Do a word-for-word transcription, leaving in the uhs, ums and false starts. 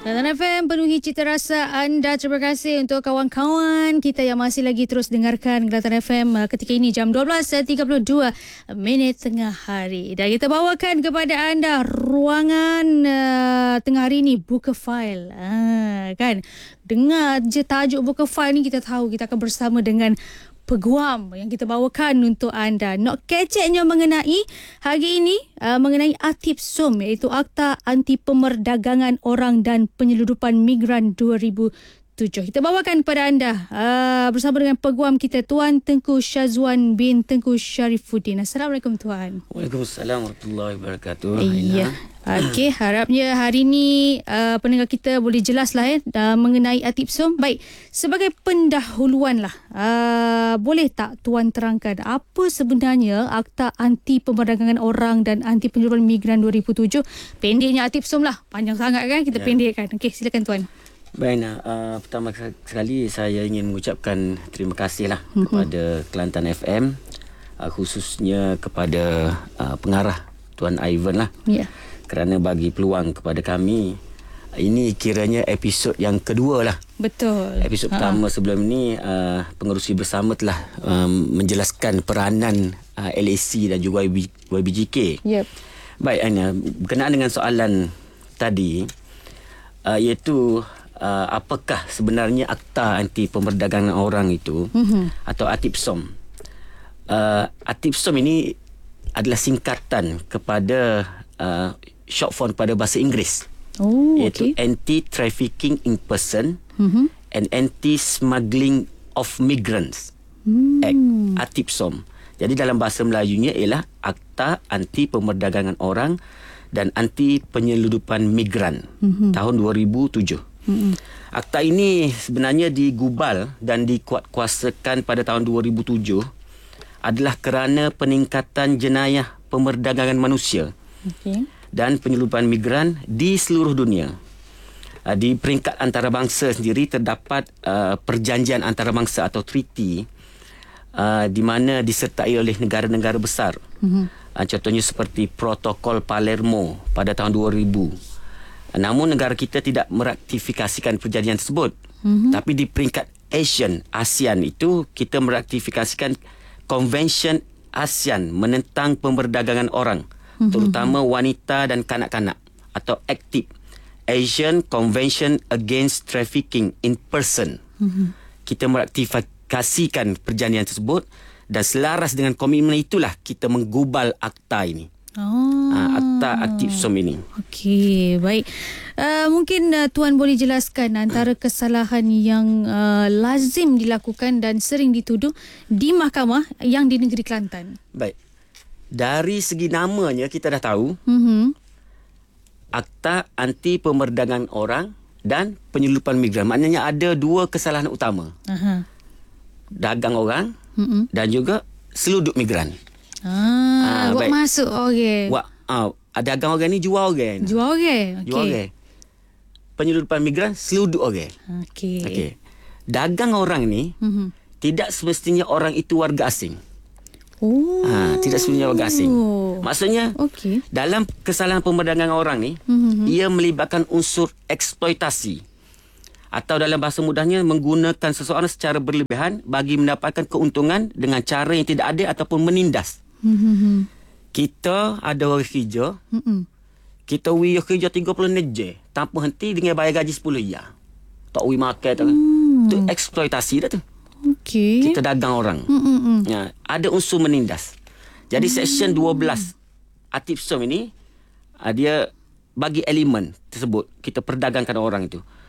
Kelatan F M penuhi cita rasa anda. Terima kasih untuk kawan-kawan kita yang masih lagi terus dengarkan Kelatan F M ketika ini jam dua belas tiga puluh dua minit tengah hari. Dan kita bawakan kepada anda ruangan uh, tengah hari ini buka file. Ah, kan? Dengar je tajuk buka file ni kita tahu kita akan bersama dengan peguam yang kita bawakan untuk anda. Nak keceknya mengenai hari ini uh, mengenai ATIPSOM, iaitu Akta Anti Pemerdagangan Orang dan Penyeludupan Migran dua ribu tujuh. Kita bawakan kepada anda uh, bersama dengan peguam kita Tuan Tengku Syazwan bin Tengku Syarifuddin. Assalamualaikum Tuan. Waalaikumsalam warahmatullahi wabarakatuh. Iya. Okey, harapnya hari ini uh, pendengar kita boleh jelaslah eh uh, mengenai ATIPSOM. Baik, sebagai pendahuluan lah, uh, boleh tak Tuan terangkan apa sebenarnya Akta Anti Pemerdagangan Orang dan Anti Penyeludupan Migran dua ribu tujuh? Pendeknya ATIPSOM lah, panjang sangat kan, kita ya. pendekkan. Okey, silakan Tuan. Baik, nah, uh, pertama sekali saya ingin mengucapkan terima kasih lah mm-hmm. kepada Kelantan F M, uh, khususnya kepada uh, pengarah Tuan Ivan lah. Ya. Yeah. Kerana bagi peluang kepada kami. Ini kiranya episod yang kedua lah. Betul. Episod ha. pertama sebelum ni uh, pengerusi bersama telah um, menjelaskan peranan uh, L A C dan juga Y B J K. Yep. Baik, Anya, berkenaan dengan soalan tadi, uh, iaitu uh, apakah sebenarnya Akta Anti Pemerdagangan Orang itu mm-hmm. atau ATIPSOM. Uh, ATIPSOM ini adalah singkatan kepada uh, short form pada bahasa Inggeris. Oh, iaitu okay. Anti-Trafficking in Person mm-hmm. and Anti-Smuggling of Migrants mm. Act, ATIPSOM. Jadi dalam bahasa Melayunya ialah Akta Anti Pemerdagangan Orang dan Anti Penyeludupan Migran mm-hmm. tahun dua ribu tujuh. Mm-hmm. Akta ini sebenarnya digubal dan dikuatkuasakan pada tahun dua ribu tujuh adalah kerana peningkatan jenayah pemerdagangan manusia. Okay. Dan penyeludupan migran di seluruh dunia. Uh, di peringkat antarabangsa sendiri terdapat uh, perjanjian antarabangsa atau treaty uh, di mana disertai oleh negara-negara besar. Mm-hmm. Uh, contohnya seperti Protokol Palermo pada tahun dua ribu. Uh, namun negara kita tidak meratifikasikan perjanjian tersebut. Mm-hmm. Tapi di peringkat Asian, ASEAN itu kita meratifikasikan Convention ASEAN menentang pemerdagangan orang, mm-hmm. terutama wanita dan kanak-kanak, atau ACTIP, Asian Convention Against Trafficking in Person. Mm-hmm. Kita meratifikasikan perjanjian tersebut dan selaras dengan komitmen itulah kita menggubal akta ini. Oh. Ha, akta ATIPSOM ini. Okey, baik. Uh, mungkin uh, Tuan boleh jelaskan antara kesalahan yang uh, lazim dilakukan dan sering dituduh di mahkamah yang di negeri Kelantan. Baik. Dari segi namanya kita dah tahu, mm-hmm. Akta Anti Pemerdagangan Orang dan Penyeludupan Migran. Maknanya ada dua kesalahan utama. Aha. Dagang orang mm-hmm. dan juga seluduk migran. Ah, ah buat masuk okey. Buat ah, dagang orang ni jual orang. Jual orang. Okey. Jual orang. Penyeludupan migran seluduk orang. Okey. Okey. Dagang orang ni mm-hmm. tidak semestinya orang itu warga asing. Oh. Ha, tidak sebenarnya warga asing. Maksudnya, okay. dalam kesalahan pemerdagangan orang ni, mm-hmm. ia melibatkan unsur eksploitasi. Atau dalam bahasa mudahnya, menggunakan seseorang secara berlebihan bagi mendapatkan keuntungan dengan cara yang tidak adil ataupun menindas. Mm-hmm. Kita ada orang kerja, mm-hmm. kita wiyah kerja tiga puluh neje, tanpa henti dengan bayar gaji sepuluh ya. Tak wiyah makan tu. Mm. Itu eksploitasi dah tu. Okay. Kita dagang orang. Ya, ada unsur menindas. Jadi mm. section dua belas ATIPSOM ini, dia bagi elemen tersebut kita perdagangkan orang itu.